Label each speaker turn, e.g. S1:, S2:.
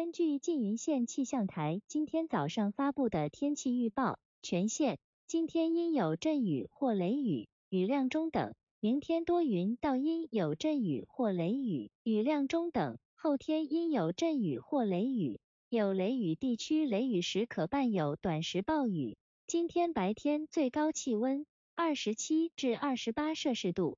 S1: 根据缙云县气象台今天早上发布的天气预报，全县今天阴有阵雨或雷雨，雨量中等；明天多云到阴有阵雨或雷雨，雨量中等；后天阴有阵雨或雷雨，有雷雨地区雷雨时可伴有短时暴雨。今天白天最高气温27至28摄氏度，